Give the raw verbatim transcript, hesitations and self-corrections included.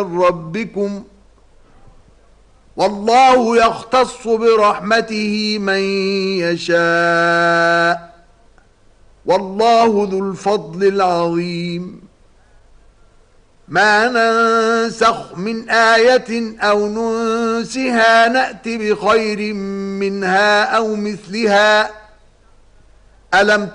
ربكم والله يختص برحمته من يشاء والله ذو الفضل العظيم. ما ننسخ من آية أو ننسها نأت بخير منها أو مثلها. ألم